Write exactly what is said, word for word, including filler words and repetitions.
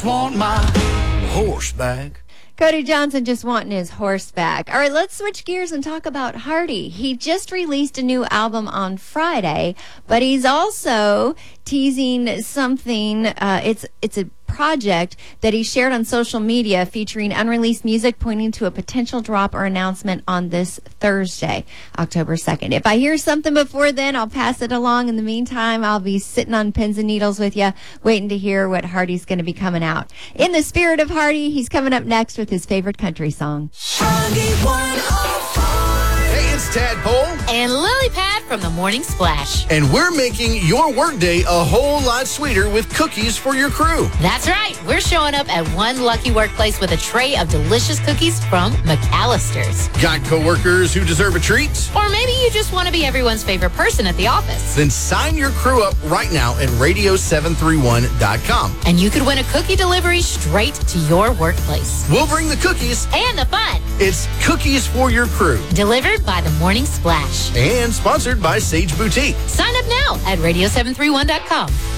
Want my horseback. Cody Johnson just wanting his horse back. All right, let's switch gears and talk about Hardy. He just released a new album on Friday, but he's also teasing something. Uh, it's it's a project that he shared on social media featuring unreleased music, pointing to a potential drop or announcement on this Thursday, October second. If I hear something before then, I'll pass it along. In the meantime, I'll be sitting on pins and needles with you, waiting to hear what Hardy's going to be coming out. In the spirit of Hardy, he's coming up next with his favorite country song. Hey, it's Tadpole. And Lily Pad from the Morning Splash. And we're making your workday a whole lot sweeter with cookies for your crew. That's right. We're showing up at one lucky workplace with a tray of delicious cookies from McAllister's. Got coworkers who deserve a treat? Or maybe you just want to be everyone's favorite person at the office. Then sign your crew up right now at radio seven three one dot com. And you could win a cookie delivery straight to your workplace. We'll bring the cookies and the fun. It's Cookies for Your Crew. Delivered by the Morning Splash. And sponsored by Sage Boutique. Sign up now at radio seven three one dot com.